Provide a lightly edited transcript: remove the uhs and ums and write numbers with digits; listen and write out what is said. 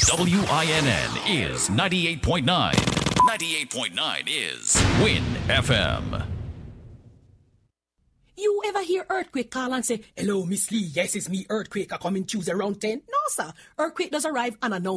WINN is 98.9. 98.9 is Win FM. You ever hear Earthquake call and say, "Hello, Miss Lee, yes, it's me, Earthquake, I come in Tuesday around 10? No, sir. Earthquake does arrive unannounced.